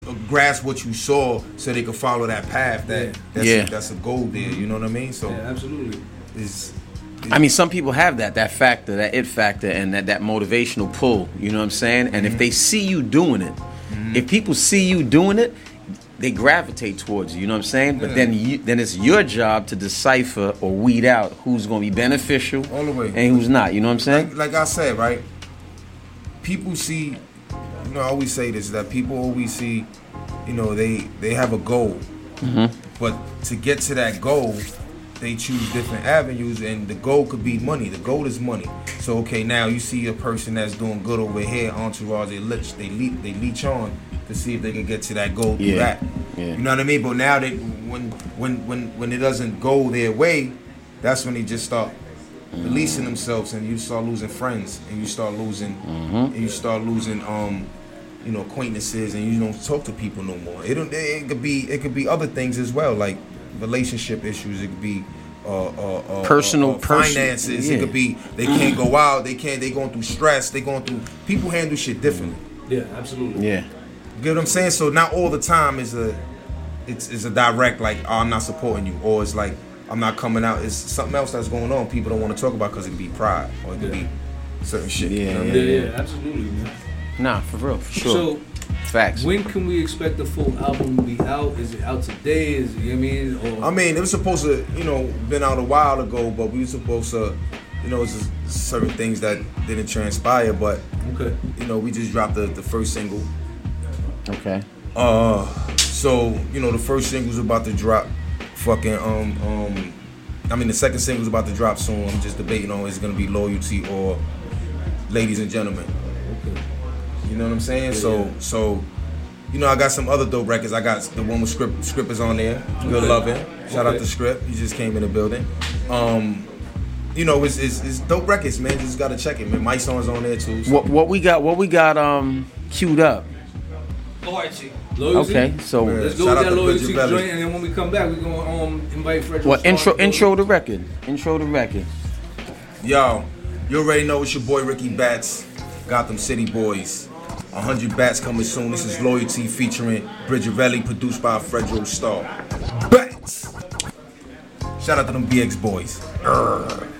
grasp what you saw so they could follow that path. That's a goal there. You know what I mean? So yeah, absolutely. I mean, some people have that factor, that it factor, and that motivational pull. You know what I'm saying? And if they see you doing it, if people see you doing it, they gravitate towards you. You know what I'm saying? But then it's your job to decipher or weed out who's going to be beneficial all the way and who's not. You know what I'm saying? Like I said, right? People see. You know, I always say this, that people always see, you know, they have a goal. But to get to that goal, they choose different avenues, and the goal could be money. The goal is money. So, okay, now you see a person that's doing good over here, entourage, they leech on to see if they can get to that goal through that. Yeah. You know what I mean? But now when it doesn't go their way, that's when they just start releasing themselves, and you start losing friends, and you start losing you know, acquaintances, and you don't talk to people no more. It could be other things as well, like relationship issues. It could be personal finances. Yeah. It could be they can't go out. They going through stress. People handle shit differently. Yeah, absolutely. Yeah, you get what I'm saying? So not all the time is a direct like, oh, I'm not supporting you, or it's like I'm not coming out. It's something else that's going on. People don't want to talk about because it could be pride, or it could be certain shit. Yeah, you know what I mean? Yeah, absolutely, man. Nah, for real, for sure. So, facts. When can we expect the full album to be out? Is it out today? Is it, you know what I mean? I mean, it was supposed to, you know, been out a while ago, but we were supposed to, you know, it's just certain things that didn't transpire, but, okay, you know, we just dropped the first single. Okay. So, you know, the first single's about to drop fucking, I mean, the second single's about to drop soon. I'm just debating on it's gonna be Loyalty or Ladies and Gentlemen. okay. You know what I'm saying? Yeah. So, you know, I got some other dope records. I got the one with Script is on there. Good Lovin'. Shout out to Script. He just came in the building. You know, it's dope records, man. Just gotta check it, man. My song's on there too. So. What we got queued up? Loyalty. Okay, so let's go with that Loyalty joint, and then when we come back, we're gonna invite Frederick. What intro the record? Intro the record. Yo, you already know it's your boy Ricky Bats, Gotham City Boys. 100 Bats coming soon. This is Loyalty featuring Bridgerelli, produced by Fredro Starr. Bats! Shout out to them BX boys.